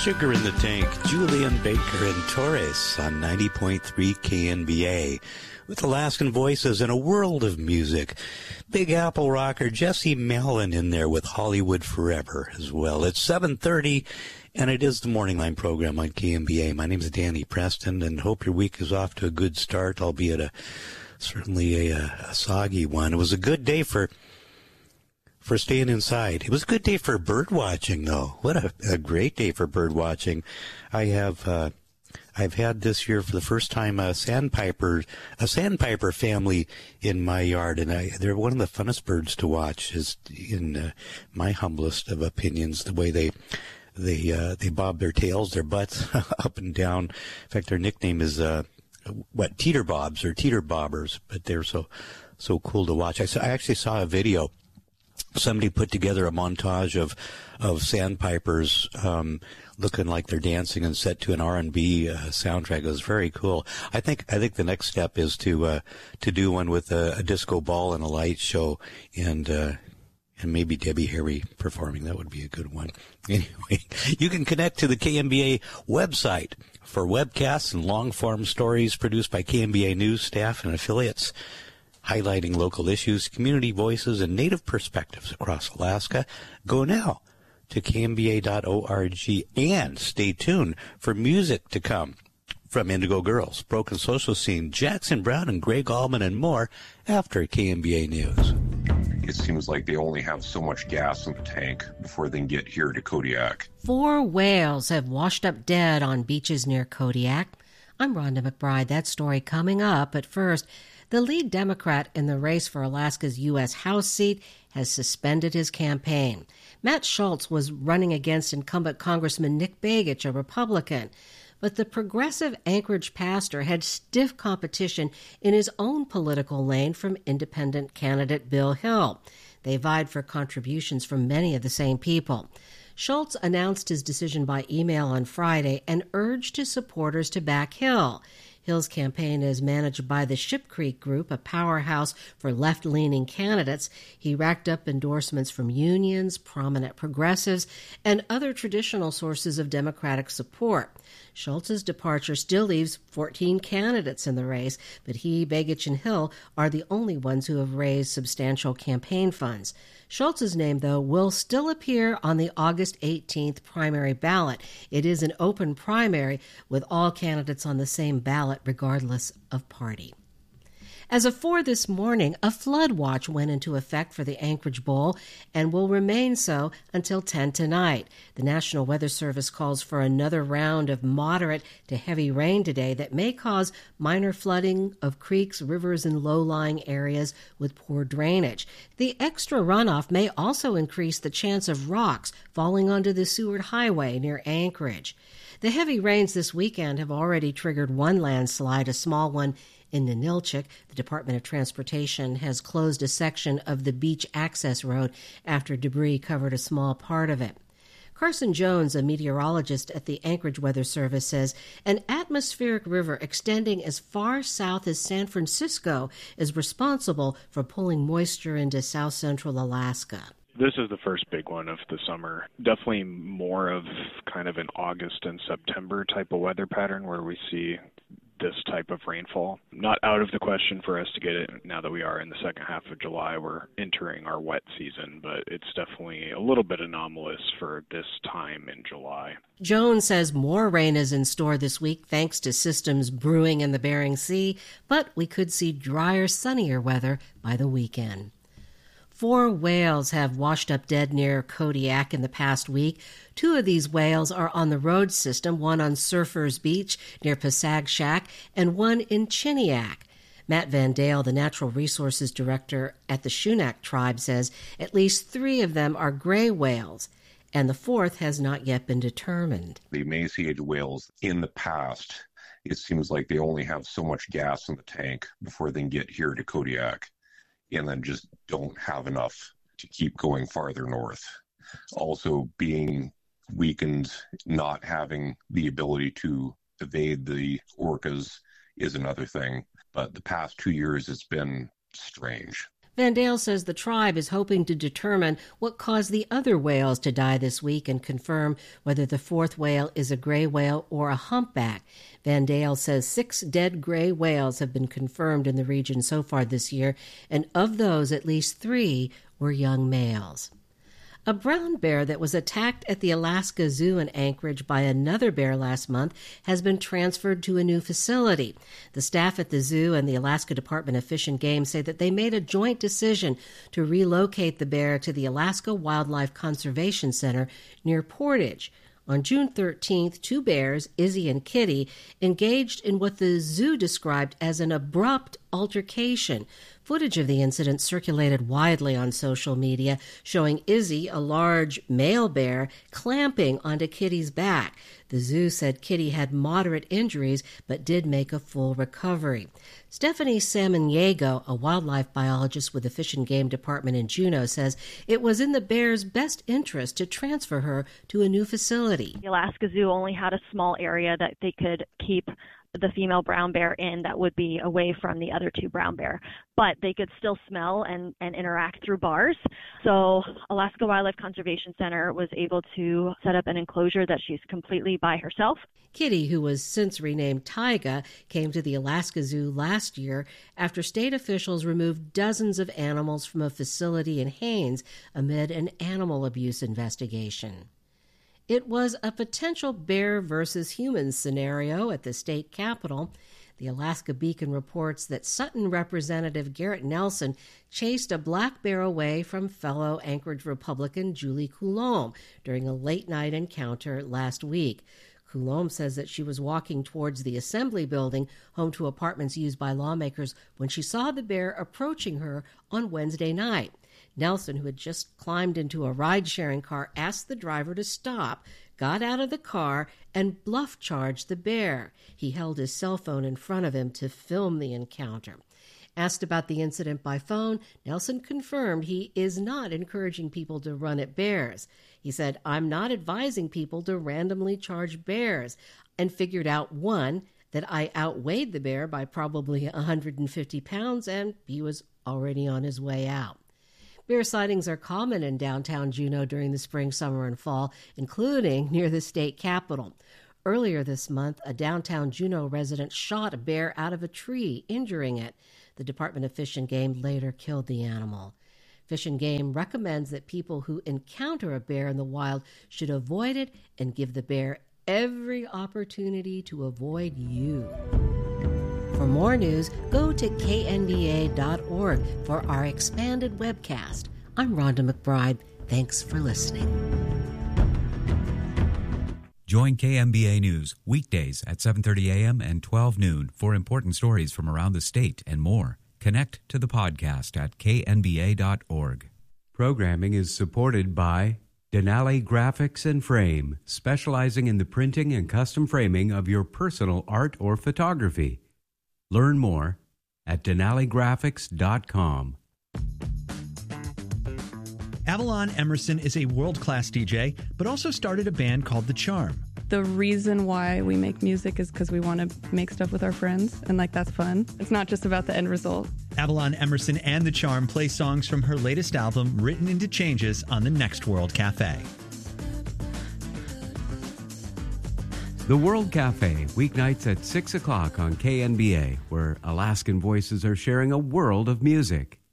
Sugar in the Tank, Julian Baker and Torres on 90.3 KNBA. With Alaskan voices and a world of music. Big Apple rocker Jesse Malin in there with Hollywood Forever as well. It's 7:30, and it is the Morning Line program on KNBA. My name is Danny Preston, and hope your week is off to a good start, albeit certainly a soggy one. It was a good day for staying inside. It was a good day for bird watching, though. What a great day for bird watching. I've had this year for the first time a sandpiper family in my yard, and they're one of the funnest birds to watch. Is in my humblest of opinions, the way they bob their tails, their butts up and down. In fact, their nickname is teeter bobs or teeter bobbers, but they're so cool to watch. I actually saw a video. Somebody put together a montage of sandpipers looking like they're dancing and set to an R&B soundtrack. It was very cool. I think the next step is to do one with a disco ball and a light show, and maybe Debbie Harry performing. That would be a good one. Anyway, you can connect to the KNBA website for webcasts and long-form stories produced by KNBA News staff and affiliates, highlighting local issues, community voices, and native perspectives across Alaska. Go now to knba.org and stay tuned for music to come from Indigo Girls, Broken Social Scene, Jackson Brown, and Greg Allman, and more after KNBA News. It seems like they only have so much gas in the tank before they can get here to Kodiak. 4 whales have washed up dead on beaches near Kodiak. I'm Rhonda McBride. That story coming up. But first, the lead Democrat in the race for Alaska's U.S. House seat has suspended his campaign. Matt Schultz was running against incumbent Congressman Nick Begich, a Republican. But the progressive Anchorage pastor had stiff competition in his own political lane from independent candidate Bill Hill. They vied for contributions from many of the same people. Schultz announced his decision by email on Friday and urged his supporters to back Hill. Hill's campaign is managed by the Ship Creek Group, a powerhouse for left-leaning candidates. He racked up endorsements from unions, prominent progressives, and other traditional sources of Democratic support. Schultz's departure still leaves 14 candidates in the race, but he, Begich, and Hill are the only ones who have raised substantial campaign funds. Schultz's name, though, will still appear on the August 18th primary ballot. It is an open primary with all candidates on the same ballot, regardless of party. As of 4 this morning, a flood watch went into effect for the Anchorage Bowl and will remain so until 10 tonight. The National Weather Service calls for another round of moderate to heavy rain today that may cause minor flooding of creeks, rivers, and low-lying areas with poor drainage. The extra runoff may also increase the chance of rocks falling onto the Seward Highway near Anchorage. The heavy rains this weekend have already triggered one landslide, a small one in Ninilchik. The Department of Transportation has closed a section of the beach access road after debris covered a small part of it. Carson Jones, a meteorologist at the Anchorage Weather Service, says an atmospheric river extending as far south as San Francisco is responsible for pulling moisture into south-central Alaska. This is the first big one of the summer. Definitely more of kind of an August and September type of weather pattern where we see this type of rainfall. Not out of the question for us to get it now that we are in the second half of July. We're entering our wet season, but it's definitely a little bit anomalous for this time in July. Jones says more rain is in store this week thanks to systems brewing in the Bering Sea, but we could see drier, sunnier weather by the weekend. 4 whales have washed up dead near Kodiak in the past week. 2 of these whales are on the road system, one on Surfers Beach near Pasag Shack and one in Chiniak. Matt Van Dale, the Natural Resources Director at the Shunak tribe, says at least 3 of them are gray whales, and the 4th has not yet been determined. The emaciated whales in the past, it seems like they only have so much gas in the tank before they can get here to Kodiak, and then just don't have enough to keep going farther north. Also being weakened, not having the ability to evade the orcas is another thing. But the past 2 years, it's been strange. Van Dale says the tribe is hoping to determine what caused the other whales to die this week and confirm whether the fourth whale is a gray whale or a humpback. Van Dale says 6 dead gray whales have been confirmed in the region so far this year, and of those, at least 3 were young males. A brown bear that was attacked at the Alaska Zoo in Anchorage by another bear last month has been transferred to a new facility. The staff at the zoo and the Alaska Department of Fish and Game say that they made a joint decision to relocate the bear to the Alaska Wildlife Conservation Center near Portage. On June 13th, 2 bears, Izzy and Kitty, engaged in what the zoo described as an abrupt altercation. Footage of the incident circulated widely on social media, showing Izzy, a large male bear, clamping onto Kitty's back. The zoo said Kitty had moderate injuries, but did make a full recovery. Stephanie Samaniego, a wildlife biologist with the Fish and Game Department in Juneau, says it was in the bear's best interest to transfer her to a new facility. The Alaska Zoo only had a small area that they could keep the female brown bear in that would be away from the other 2 brown bear, but they could still smell and interact through bars. So Alaska Wildlife Conservation Center was able to set up an enclosure that she's completely by herself. Kitty, who was since renamed Taiga, came to the Alaska Zoo last year after state officials removed dozens of animals from a facility in Haines amid an animal abuse investigation. It was a potential bear versus humans scenario at the state capitol. The Alaska Beacon reports that Sutton Representative Garrett Nelson chased a black bear away from fellow Anchorage Republican Julie Coulombe during a late-night encounter last week. Coulombe says that she was walking towards the Assembly Building, home to apartments used by lawmakers, when she saw the bear approaching her on Wednesday night. Nelson, who had just climbed into a ride-sharing car, asked the driver to stop, got out of the car, and bluff-charged the bear. He held his cell phone in front of him to film the encounter. Asked about the incident by phone, Nelson confirmed he is not encouraging people to run at bears. He said, "I'm not advising people to randomly charge bears," and figured out, 1, that I outweighed the bear by probably 150 pounds, and he was already on his way out. Bear sightings are common in downtown Juneau during the spring, summer, and fall, including near the state capitol. Earlier this month, a downtown Juneau resident shot a bear out of a tree, injuring it. The Department of Fish and Game later killed the animal. Fish and Game recommends that people who encounter a bear in the wild should avoid it and give the bear every opportunity to avoid you. For more news, go to knba.org for our expanded webcast. I'm Rhonda McBride. Thanks for listening. Join KMBA News weekdays at 7:30 a.m. and 12 noon for important stories from around the state and more. Connect to the podcast at knba.org. Programming is supported by Denali Graphics and Frame, specializing in the printing and custom framing of your personal art or photography. Learn more at denaligraphics.com. Avalon Emerson is a world-class DJ, but also started a band called The Charm. The reason why we make music is because we want to make stuff with our friends, and that's fun. It's not just about the end result. Avalon Emerson and The Charm play songs from her latest album, Written into Changes, on the Next World Cafe. The World Cafe, weeknights at 6 o'clock on KNBA, where Alaskan voices are sharing a world of music.